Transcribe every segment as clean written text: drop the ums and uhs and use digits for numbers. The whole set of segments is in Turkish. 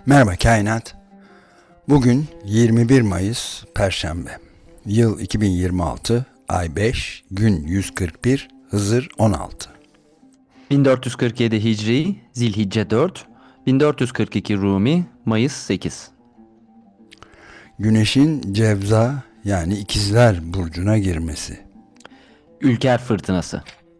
Merhaba Kainat. Bugün 21 Mayıs Perşembe. Yıl 2026, ay 5, gün 141, Hızır 16. 1447 Hicri, Zilhicce 4, 1442 Rumi, Mayıs 8. Güneşin Cevza yani İkizler Burcu'na girmesi. Ülker Fırtınası.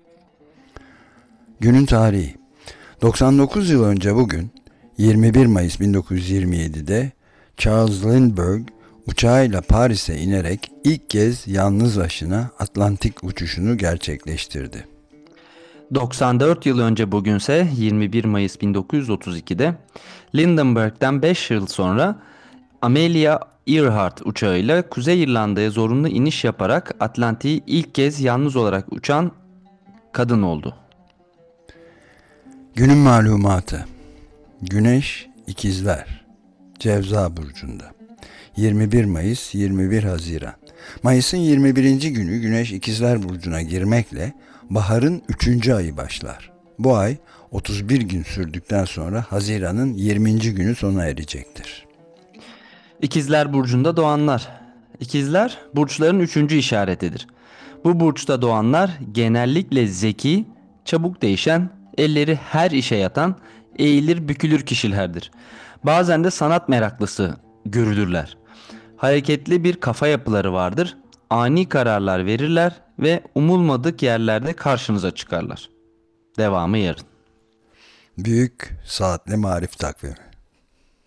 Günün tarihi. 99 yıl önce bugün 21 Mayıs 1927'de Charles Lindbergh uçağıyla Paris'e inerek ilk kez yalnız başına Atlantik uçuşunu gerçekleştirdi. 94 yıl önce bugünse 21 Mayıs 1932'de Lindenberg'den 5 yıl sonra Amelia Earhart uçağıyla Kuzey İrlanda'ya zorunlu iniş yaparak Atlantik'i ilk kez yalnız olarak uçan kadın oldu. Günün malumatı. Güneş İkizler Cevza Burcu'nda. 21 Mayıs 21 Haziran. Mayıs'ın 21. günü Güneş İkizler Burcu'na girmekle baharın 3. ayı başlar. Bu ay 31 gün sürdükten sonra Haziran'ın 20. günü sona erecektir. İkizler Burcu'nda doğanlar. İkizler burçların 3. işaretidir. Bu burçta doğanlar genellikle zeki, çabuk değişen, elleri her işe yatan, eğilir bükülür kişilerdir. Bazen de sanat meraklısı görülürler. Hareketli bir kafa yapıları vardır. Ani kararlar verirler ve umulmadık yerlerde karşınıza çıkarlar. Devamı yarın. Büyük Saatli Marif Takvimi.